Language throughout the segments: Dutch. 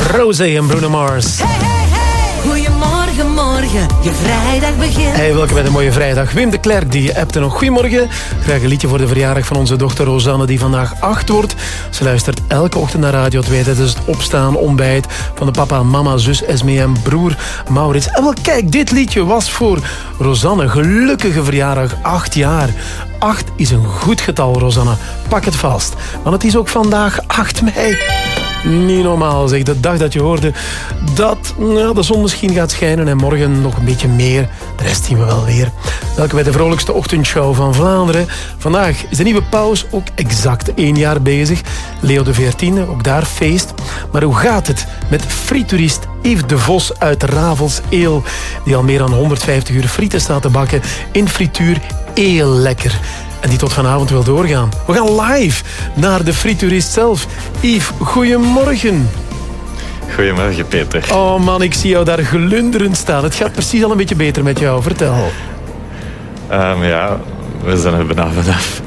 Rosé en Bruno Mars. Hey, hey, hey. Goedemorgen, morgen. Je vrijdag begint. Hey, welkom bij de mooie vrijdag. Wim de Klerk die appte nog goedemorgen. Graag een liedje voor de verjaardag van onze dochter Rosanne die vandaag 8 wordt. Ze luistert elke ochtend naar Radio 2 tijdens het opstaan, ontbijt van de papa, mama, zus Esme en broer Maurits. En wel kijk, dit liedje was voor Rosanne. Gelukkige verjaardag, 8 jaar. 8 is een goed getal, Rosanne. Pak het vast. Want het is ook vandaag 8 mei. Niet normaal, zeg. De dag dat je hoorde dat de zon misschien gaat schijnen en morgen nog een beetje meer. De rest zien we wel weer. Welkom bij de vrolijkste ochtendshow van Vlaanderen. Vandaag is de nieuwe paus ook exact 1 jaar bezig. Leo XIV, ook daar feest. Maar hoe gaat het met frieturist Yves de Vos uit Ravels-Eel, die al meer dan 150 uur frieten staat te bakken in frituur heel lekker. En die tot vanavond wil doorgaan. We gaan live naar de frieturist zelf. Yves, goedemorgen. Goedemorgen, Peter. Oh man, ik zie jou daar glunderend staan. Het gaat precies al een beetje beter met jou. Vertel. Ja, we zijn er bijna vanaf.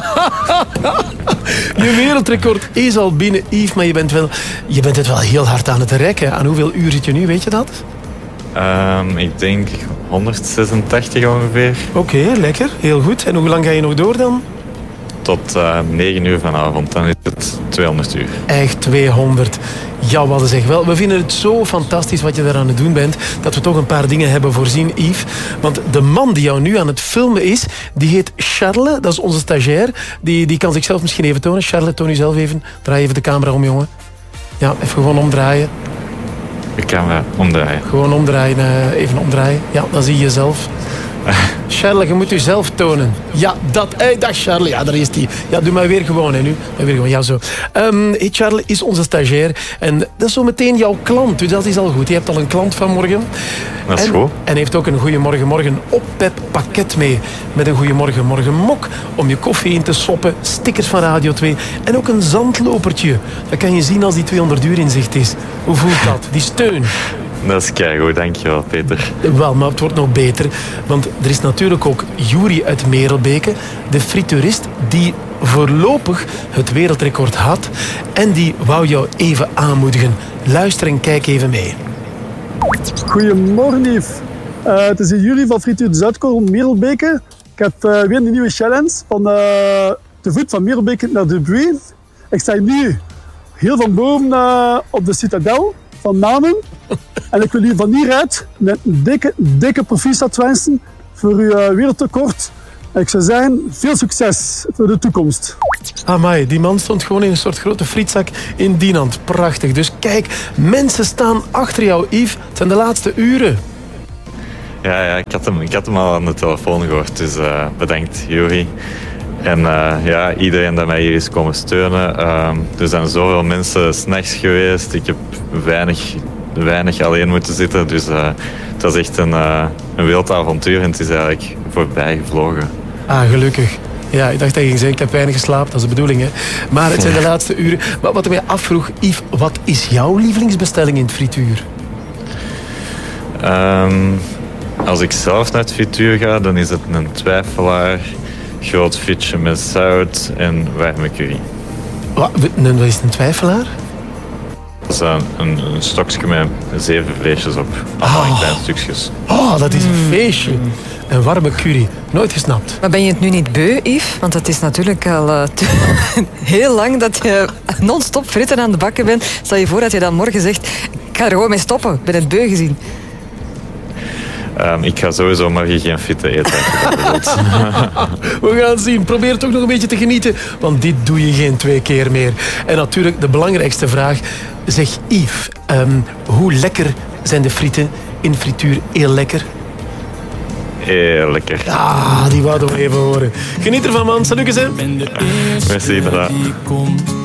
Je wereldrecord is al binnen, Yves, maar je bent het wel heel hard aan het rekken. Aan hoeveel uur zit je nu, weet je dat? Ik denk 186 ongeveer. Oké, lekker. Heel goed. En hoe lang ga je nog door dan? Tot 9 uur vanavond. Dan is het 200 uur. Echt 200. Ja, wat zeg wel. We vinden het zo fantastisch wat je daar aan het doen bent, dat we toch een paar dingen hebben voorzien, Yves. Want de man die jou nu aan het filmen is, die heet Charles. Dat is onze stagiair. Die kan zichzelf misschien even tonen. Charles, toon jezelf even. Draai even de camera om, jongen. Ja, even gewoon omdraaien. De camera omdraaien. Gewoon omdraaien, even omdraaien. Ja, dan zie je jezelf. Charles, je moet jezelf tonen. Ja, dat Charles. Ja, daar is hij. Ja, doe maar weer gewoon, hè, nu. Maar weer gewoon, ja, zo. Charles is onze stagiair. En dat is zo meteen jouw klant. Dus dat is al goed. Je hebt al een klant vanmorgen. Dat is goed. En heeft ook een Goeiemorgen Morgen oppep pakket mee. Met een Goeiemorgen Morgen mok om je koffie in te soppen. Stickers van Radio 2. En ook een zandlopertje. Dat kan je zien als die 200 uur in zicht is. Hoe voelt dat? Die steun. Dat is keigoed, dankjewel, Peter. Wel, maar het wordt nog beter. Want er is natuurlijk ook Juri uit Merelbeke, de frituurist die voorlopig het wereldrecord had. En die wou jou even aanmoedigen. Luister en kijk even mee. Goedemorgen, Yves. Het is Juri van Frituur Zuidkorrel Merelbeke. Ik heb weer een nieuwe challenge van de voet van Merelbeke naar De Buis. Ik sta nu heel van boven op de citadel van Namen. En ik wil u van hieruit met een dikke proficiat wensen voor uw wereldrecord. En ik zou zeggen, veel succes voor de toekomst. Amai, die man stond gewoon in een soort grote frietzak in Dinant. Prachtig. Dus kijk, mensen staan achter jou, Yves. Het zijn de laatste uren. Ja, ik had hem al aan de telefoon gehoord. Dus bedankt, Juri. En iedereen dat mij hier is komen steunen. Er zijn zoveel mensen 's nachts geweest. Ik heb weinig alleen moeten zitten. Dus het was echt een wild avontuur. En het is eigenlijk voorbij gevlogen. Ah, gelukkig. Ja, ik dacht dat je ging zeggen, ik heb weinig geslapen. Dat is de bedoeling, hè. Maar het zijn de laatste uren. Maar wat ik mij afvroeg, Yves, wat is jouw lievelingsbestelling in het frituur? Als ik zelf naar het frituur ga, dan is het een twijfelaar, groot frietje met zout en warme curry. Wat is een twijfelaar? Dat is een stokje met 7 vleesjes op. Allemaal in kleine stukjes. Oh, dat is een feestje. Een warme curry. Nooit gesnapt. Maar ben je het nu niet beu, Yves? Want het is natuurlijk al heel lang dat je non-stop fritten aan de bakken bent. Stel je voor dat je dan morgen zegt, ik ga er gewoon mee stoppen. Ik ben het beu gezien. Ik ga sowieso morgen geen frieten eten. We gaan zien. Probeer toch nog een beetje te genieten. Want dit doe je geen 2 keer meer. En natuurlijk de belangrijkste vraag. Zeg Yves, hoe lekker zijn de frieten in frituur? Heel lekker? Heel lekker. Ah, die wouden we even horen. Geniet ervan, man. Salutjes, hè. Merci, bedankt.